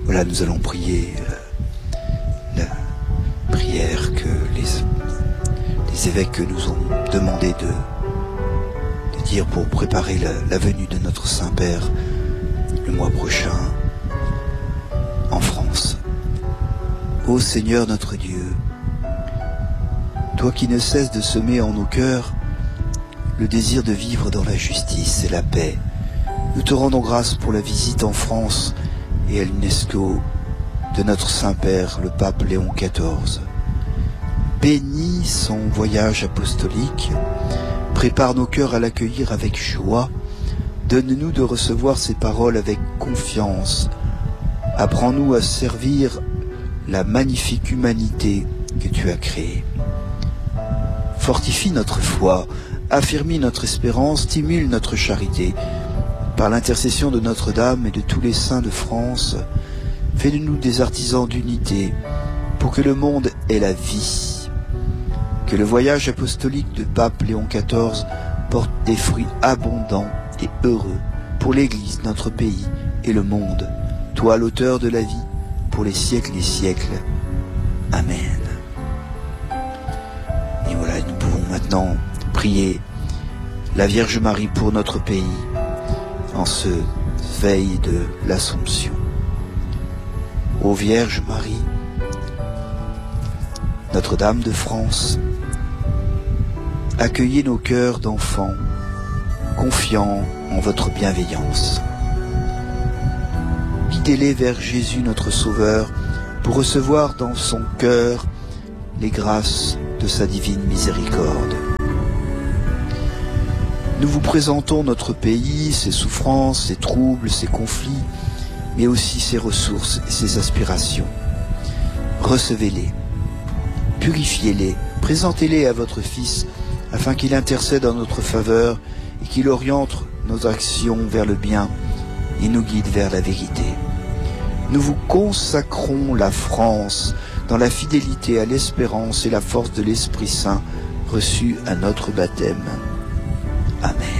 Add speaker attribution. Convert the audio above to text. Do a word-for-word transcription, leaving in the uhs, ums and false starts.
Speaker 1: Voilà, nous allons prier euh, la prière que les, les évêques nous ont demandé de, de dire pour préparer la, la venue de notre Saint-Père le mois prochain en France. Ô Seigneur notre Dieu, toi qui ne cesses de semer en nos cœurs le désir de vivre dans la justice et la paix, nous te rendons grâce pour la visite en France et à l'UNESCO de notre Saint-Père, le pape Léon quatorze. Bénis son voyage apostolique, prépare nos cœurs à l'accueillir avec joie, donne-nous de recevoir ses paroles avec confiance, apprends-nous à servir la magnifique humanité que tu as créée. Fortifie notre foi, affermis notre espérance, stimule notre charité. Par l'intercession de Notre-Dame et de tous les saints de France, fais de nous des artisans d'unité pour que le monde ait la vie. Que le voyage apostolique de pape Léon quatorze porte des fruits abondants et heureux pour l'Église, notre pays et le monde. Toi, l'auteur de la vie, pour les siècles des siècles. Amen. Et voilà, nous pouvons maintenant prier la Vierge Marie pour notre pays en ce veille de l'Assomption. Ô Vierge Marie, Notre-Dame de France, accueillez nos cœurs d'enfants, confiants en votre bienveillance. Guidez-les vers Jésus notre Sauveur, pour recevoir dans son cœur les grâces de sa divine miséricorde. Nous vous présentons notre pays, ses souffrances, ses troubles, ses conflits, mais aussi ses ressources et ses aspirations. Recevez-les, purifiez-les, présentez-les à votre Fils, afin qu'il intercède en notre faveur et qu'il oriente nos actions vers le bien et nous guide vers la vérité. Nous vous consacrons la France dans la fidélité à l'espérance et la force de l'Esprit Saint reçue à notre baptême. Amen.